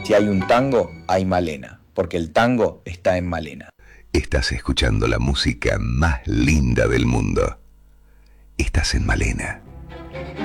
Si hay un tango, hay Malena, porque el tango está en Malena. Estás escuchando la música más linda del mundo. Estás en Malena.